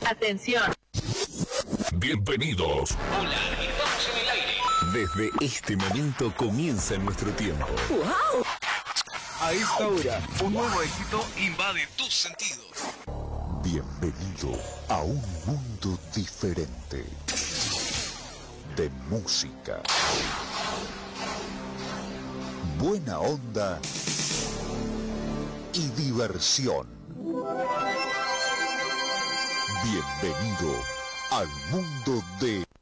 Atención. Bienvenidos. Hola, estamos en el aire. Desde este momento comienza nuestro tiempo. ¡Wow! A esta hora, un nuevo éxito invade tus sentidos. Bienvenido a un mundo diferente de música, buena onda y diversión. Bienvenido al mundo de